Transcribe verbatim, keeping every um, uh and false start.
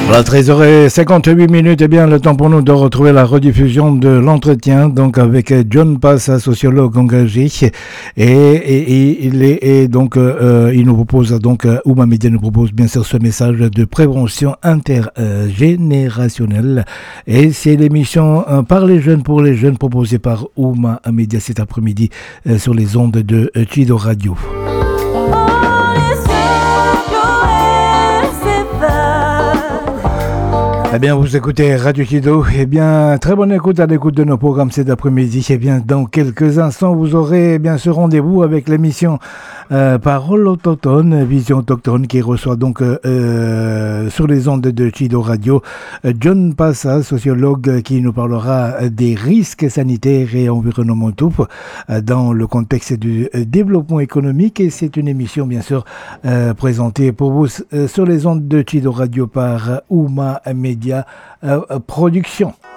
Voilà, treize heures cinquante-huit minutes, eh bien, le temps pour nous de retrouver la rediffusion de l'entretien, donc avec John Passa, sociologue engagé, et, et, et il est, et donc, euh, il nous propose, donc, euh, Ouma Média nous propose bien sûr ce message de prévention intergénérationnelle, et c'est l'émission euh, par les jeunes pour les jeunes proposée par Ouma Média cet après-midi euh, sur les ondes de euh, Chido Radio. Eh bien, vous écoutez Radio Chido. Eh bien, très bonne écoute à l'écoute de nos programmes cet après-midi. Eh bien, dans quelques instants, vous aurez bien ce rendez-vous avec l'émission euh, Parole autochtone, Vision autochtone, qui reçoit donc euh, euh, sur les ondes de Chido Radio John Passa, sociologue, qui nous parlera des risques sanitaires et environnementaux euh, dans le contexte du développement économique. Et c'est une émission, bien sûr, euh, présentée pour vous euh, sur les ondes de Chido Radio par Ouma Média. Euh, production.